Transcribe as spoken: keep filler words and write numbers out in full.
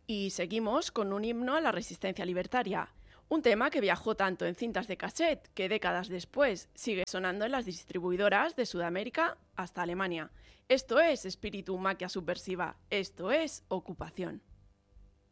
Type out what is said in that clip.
Y seguimos con un himno a la resistencia libertaria, un tema que viajó tanto en cintas de cassette que décadas después sigue sonando en las distribuidoras de Sudamérica hasta Alemania. Esto es espíritu maquia subversiva, esto es ocupación.